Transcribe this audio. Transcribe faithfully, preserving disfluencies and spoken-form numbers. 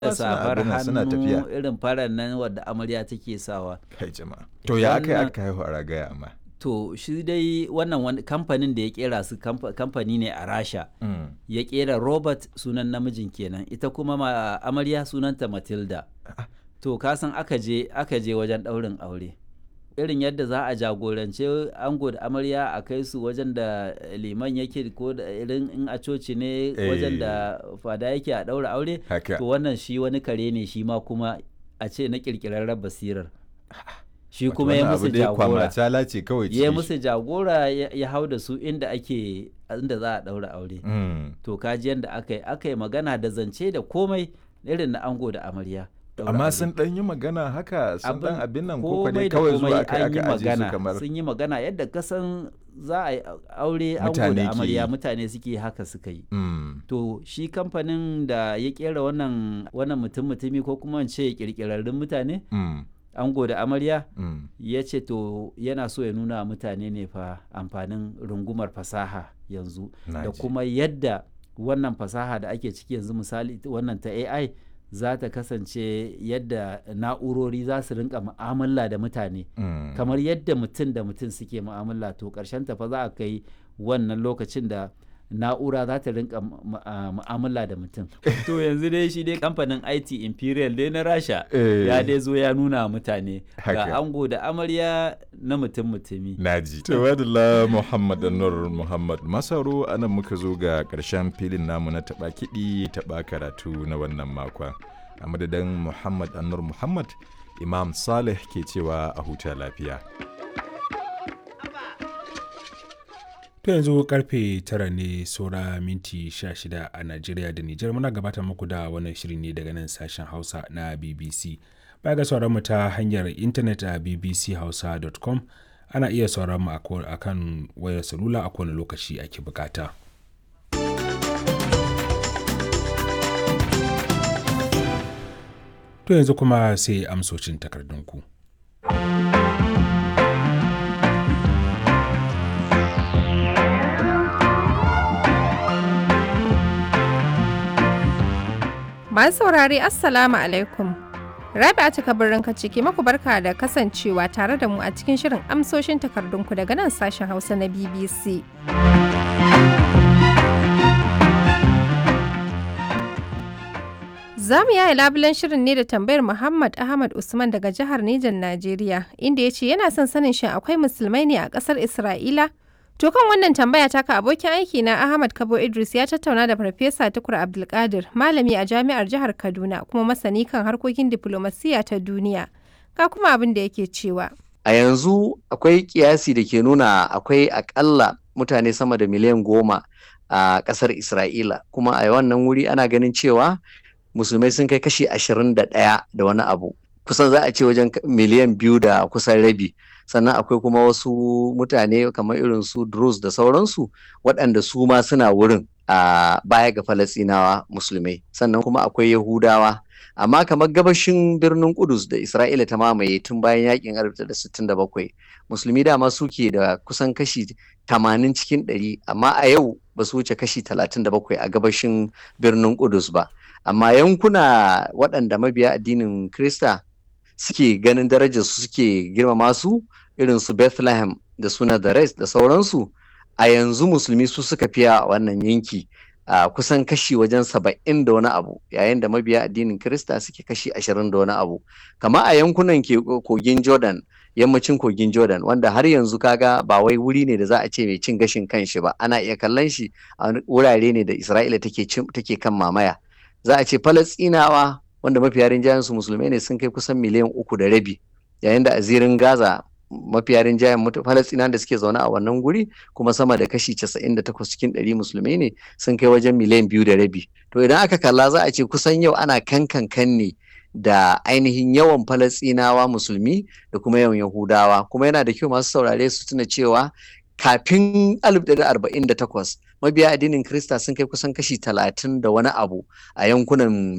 da suna safar abin nan suna hannu tafiya. irin farar nan wadda amarya take sawa. Kai jama'a. To ya aka yi Wannan- aka haihu a ragaya amma? To shi dai wannan wani kamfanin da ya kera su kamfa- kamfani ne a Rasha. Mm. Ya kera Robert sunan namijin kenan, ita kuma ma amarya sunanta Matilda. To kasan aka je aka je wajen ɗaurin aure. Irin yadda za a jagorance ango da amarya a kai su wajen da liman yake ko da irin in a coci ne wajen da fada yake a ɗaura aure. Haka. To wannan shi wani kare ne shi ma kuma a ce na ƙirƙirarren basirar. Shi kuma ya musu jagora. Kwamacala ce kawai Ya ce musu jagora ya ya hau da su inda ake inda za a ɗaura aure. Mm. To kaji yadda aka yi aka yi magana da zance da komai irin na ango da amarya. Ɗaura Amma aure. sun ɗan yi magana haka sun ɗan abin nan ko komai dai da kawai komai zuwa aka an yi aka aje su magana kamar sun yi magana yadda kasan za a yi aure ango Mutane da ke amarya yi. mutane suke haka suka yi. Mm. To shi kamfanin da ya kera wannan wannan mutum mutumi ko kuma in ce kirkirarrun mutane Mm. ango da amarya Mm. ya ce to yana so ya nuna wa mutane ne fa amfanin rungumar fasaha yanzu Na da ji. kuma yadda wannan fasaha da ake ciki yanzu misali wannan ta A I za ta kasance yadda na'urori za su rinka mu'amala da mutane Mm. kamar yadda mutum da mutum suke mu'amala to karshen ta fa za a kai wannan lokacin da na'ura za ta rinka mu- mu- a- mu'amala da mutum to yanzu dai shi dai kamfanin I T Imperial dai na Rasha Eh. ya dai zo ya nuna wa mutane Haka. ga ango da amarya na mutum mutumi. Naji. Tawadala Muhammad Nur Muhammad Masaro anan muka zo ga ƙarshen filin namu na taɓa kiɗi taɓa karatu na wannan makon. A madadin Muhammad Anur Muhammad, Imam Saleh ke cewa a huta lafiya. To yanzu karfe tara ne saura minti sha shida a Najeriya da Nijar muna gabatar muku da wannan shirin ne daga nan sashen Hausa na B B C. Baya ga sauran mu ta hanyar intanet a b b c hausa dot com ana iya sauran mu a ko- a kan wayar salula a kowane lokaci ake bukata. To yanzu kuma sai amsocin takardunku. Masu saurare Assalamu alaikum. Rabi'a ta kabarin ka ciki maku barka da kasancewa tare da mu a cikin shirin amsoshin takardunku daga nan sashen Hausa na B B C. Za mu yaya labulen shirin ne da tambayar Muhammad Ahmad Usman daga jihar Nijar Najeriya, inda ya ce yana son sanin shin akwai musulmai ne a ƙasar Isra'ila? To kan wannan tambaya taka abokin aiki na Ahmad Kabo Idris ya tattauna da Farfesa Tukur Abdulkadir, malami a jami'ar jihar Kaduna kuma masani kan harkokin diflomasiyya ta duniya. Ga kuma abin da yake cewa. A yanzu akwai kiyasi da ke nuna akwai akalla mutane sama da miliyan goma a ƙasar Isra'ila, kuma a wannan wuri ana ganin cewa musulmai sun kai kashi ashirin da ɗaya da wani abu. Kusan za a ce wajen miliyan biyu da kusan rabi. Sannan akwai kuma wasu mutane kamar irin su Druze da sauransu waɗanda su ma suna wurin a baya ga Falasɗinawa musulmai. Sannan kuma akwai Yahudawa. Amma kamar gabashin birnin Kudus da Isra'ila ta mamaye tun bayan yakin alif tara sittin da bakwai, musulmi dama suke da kusan kashi tamanin cikin ɗari, amma a yau ba su wuce kashi talatin da bakwai a gabashin birnin Kudus ba. Amma yankuna waɗanda mabiya addinin Kirista suke ganin darajar su suke girmama su irin su Bethlehem da suna da Rest da sauransu, a yanzu musulmi su suka fiya a wannan yanki a kusan kashi wajen saba'in da wani abu, yayin da mabiya addinin Kirista suke kashi ashirin da wani abu. Kama a yankunan ke kogin Jordan, yammacin kogin Jordan, wanda har yanzu kaga ba wai wuri ne da za a ce mai cin gashin kanshi ba, ana iya kallon shi a wurare ne da Isra'ila take take kan mamaya. Za a ce Falasɗinawa wanda mafiya rinjayen su musulmai ne sun kai kusan miliyan uku da rabi, yayin da a zirin Gaza mafiya rinjayen Falasɗinawan da suke zaune a wannan guri kuma sama da kashi casa'in da takwas cikin ɗari musulmai ne sun kai wajen miliyan biyu da rabi. To idan aka kalla za a ce kusan yau ana kankan ne da ainihin yawan Falasɗinawa musulmi da kuma yawan Yahudawa, kuma yana da kyau masu saurare su tuna cewa kafin alif ɗari arba'in da takwas mabiya addinin Kirista sun kai kusan kashi talatin da wani abu a yankunan